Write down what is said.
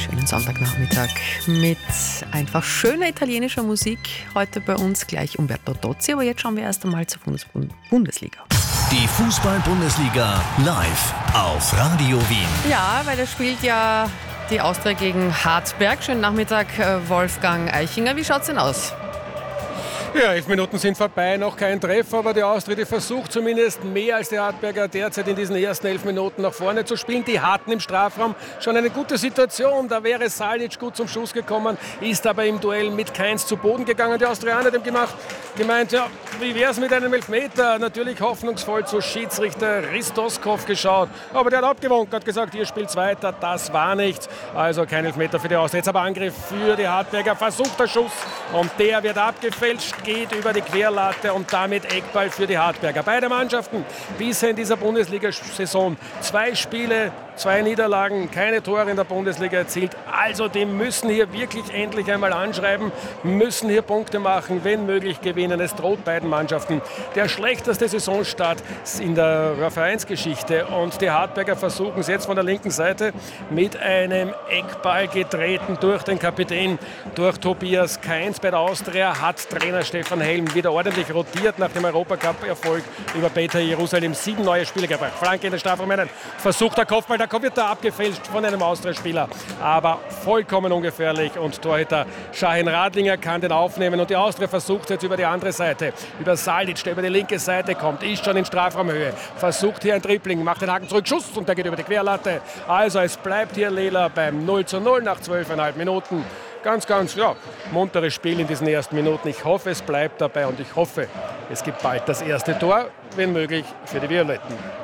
Schönen Sonntagnachmittag mit einfach schöner italienischer Musik. Heute bei uns gleich Umberto Tozzi, aber jetzt schauen wir erst einmal zur Bundesliga. Die Fußball-Bundesliga live auf Radio Wien. Ja, weil da spielt ja die Austria gegen Hartberg. Schönen Nachmittag, Wolfgang Eichinger. Wie schaut's denn aus? Ja, 11 Minuten sind vorbei, noch kein Treffer, aber die Austria, die versucht zumindest mehr als die Hartberger derzeit in diesen ersten 11 Minuten nach vorne zu spielen. Die hatten im Strafraum schon eine gute Situation, da wäre Salic gut zum Schuss gekommen, ist aber im Duell mit Kainz zu Boden gegangen. Die Austrianer haben gemeint, ja, wie wäre es mit einem Elfmeter? Natürlich hoffnungsvoll zu Schiedsrichter Ristoskov geschaut, aber der hat abgewunken, hat gesagt, ihr spielt weiter, das war nichts. Also kein Elfmeter für die Austria. Jetzt aber Angriff für die Hartberger, versucht der Schuss und der wird abgefälscht, geht über die Querlatte und damit Eckball für die Hartberger. Beide Mannschaften bisher in dieser Bundesliga-Saison 2 Spiele, 2 Niederlagen, keine Tore in der Bundesliga erzielt. Also die müssen hier wirklich endlich einmal anschreiben, müssen hier Punkte machen, wenn möglich gewinnen. Es droht beiden Mannschaften der schlechteste Saisonstart in der Vereinsgeschichte und die Hartberger versuchen es jetzt von der linken Seite mit einem Eckball getreten durch den Kapitän, durch Tobias Kainz. Bei der Austria hat Trainer Stefan Helm wieder ordentlich rotiert nach dem Europacup-Erfolg über Beta Jerusalem. 7 neue Spieler gebracht. Flanke in den Strafraum, versucht der Kopfball, da wird er abgefälscht von einem Austria-Spieler. Aber vollkommen ungefährlich und Torhüter Shahin Radlinger kann den aufnehmen und die Austria versucht jetzt über die andere Seite, über Salic, der über die linke Seite kommt, ist schon in Strafraumhöhe, versucht hier ein Dribbling, macht den Haken zurück, Schuss und der geht über die Querlatte. Also es bleibt hier Lela beim 0:0 nach 12,5 Minuten. Ganz, munteres Spiel in diesen ersten Minuten. Ich hoffe, es bleibt dabei und ich hoffe, es gibt bald das erste Tor, wenn möglich, für die Violetten.